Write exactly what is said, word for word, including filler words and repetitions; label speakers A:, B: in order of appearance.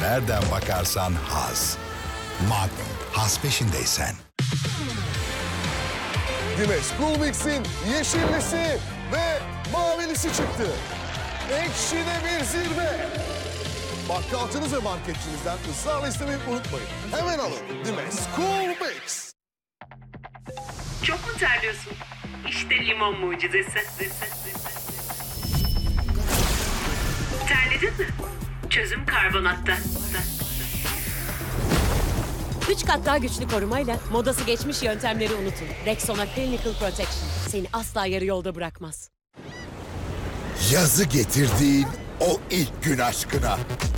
A: nereden bakarsan haz. Magnum, haz peşindeysen.
B: Dimes Cool Mix'in yeşillisi ve mavilisi çıktı. Ekşi'de bir zirve. Bakkalcınız ve marketçinizden ısrarla istemeyi unutmayın. Hemen alın Dimes Cool Mix.
C: Çok mu terliyorsun? İşte limon mucizesi. Terledin mi? Çözüm karbonatta.
D: Üç kat daha güçlü korumayla modası geçmiş yöntemleri unutun. Rexona Clinical Protection seni asla yarı yolda bırakmaz.
A: Yazı getirdiğin o ilk gün aşkına.